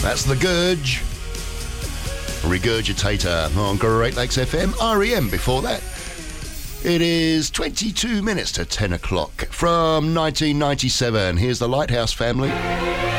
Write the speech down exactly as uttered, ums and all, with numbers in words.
That's The Gurge. Regurgitator on Great Lakes F M. R E M before that. It is twenty-two minutes to ten o'clock from nineteen ninety-seven. Here's the Lighthouse Family.